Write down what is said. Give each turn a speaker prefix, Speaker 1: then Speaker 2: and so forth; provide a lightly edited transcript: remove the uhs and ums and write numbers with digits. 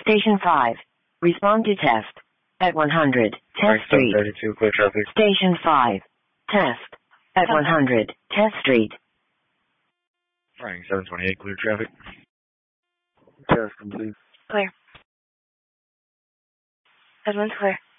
Speaker 1: Station 5. Respond to test. At 100. Test Street.
Speaker 2: 732, clear traffic.
Speaker 1: Station 5. Test. At 100. Test Street.
Speaker 2: Frank 728, clear traffic. Test complete.
Speaker 3: Clear. Edwin's clear.